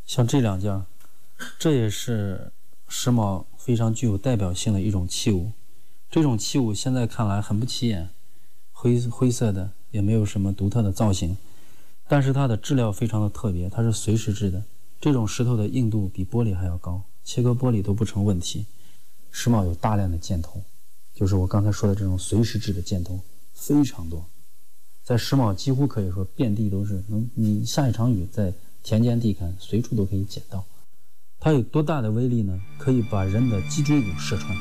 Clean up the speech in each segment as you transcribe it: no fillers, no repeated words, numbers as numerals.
像这两件，这也是石峁非常具有代表性的一种器物。这种器物现在看来很不起眼，灰色的，也没有什么独特的造型，但是它的质料非常的特别，它是随石制的。这种石头的硬度比玻璃还要高，切割玻璃都不成问题。石峁有大量的箭头，就是我刚才说的这种随石制的箭头非常多，在石峁几乎可以说遍地都是，你下一场雨在田间地坎随处都可以捡到。它有多大的威力呢？可以把人的脊椎骨射穿。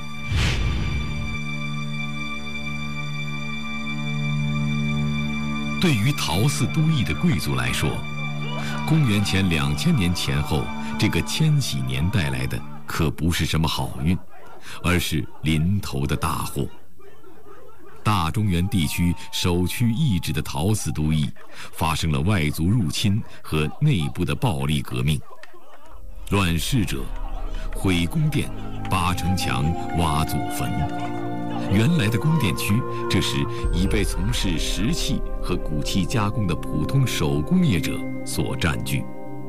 对于陶寺都邑的贵族来说，公元前2000年前后这个千禧年带来的可不是什么好运，而是临头的大祸。大中原地区首屈一指的陶寺都邑发生了外族入侵和内部的暴力革命。乱世者毁宫殿、扒城墙、挖祖坟。原来的宫殿区，这时已被从事石器和骨器加工的普通手工业者所占据。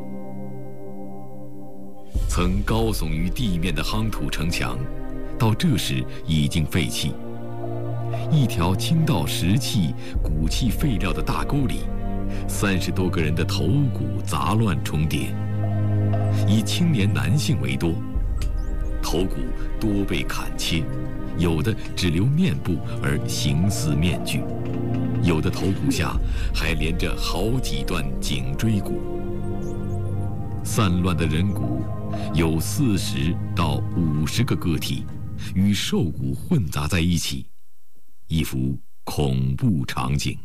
曾高耸于地面的夯土城墙，到这时已经废弃。一条倾倒石器、骨器废料的大沟里，30多个人的头骨杂乱重叠，以青年男性为多，头骨多被砍切，有的只留面部而形似面具，有的头骨下还连着好几段颈椎骨。散乱的人骨有40到50个个体，与兽骨混杂在一起，一幅恐怖场景。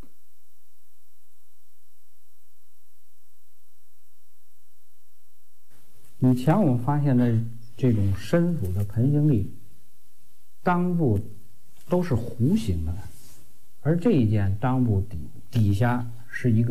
以前我们发现的这种深府的盆形立，裆部都是弧形的，而这一件裆部底下是一个